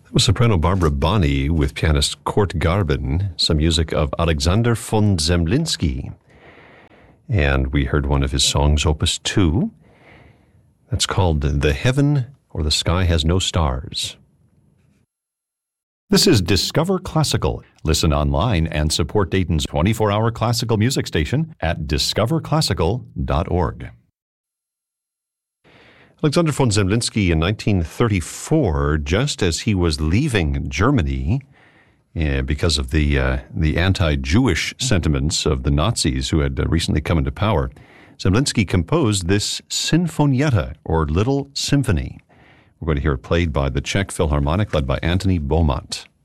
Was soprano Barbara Bonney with pianist Kurt Garben, some music of Alexander von Zemlinsky. And we heard one of his songs, Opus 2. That's called The Heaven or the Sky Has No Stars. This is Discover Classical. Listen online and support Dayton's 24-hour classical music station at discoverclassical.org. Alexander von Zemlinsky in 1934, just as he was leaving Germany because of the anti-Jewish sentiments of the Nazis who had recently come into power, Zemlinsky composed this Sinfonietta, or Little Symphony. We're going to hear it played by the Czech Philharmonic, led by Antony Beaumont.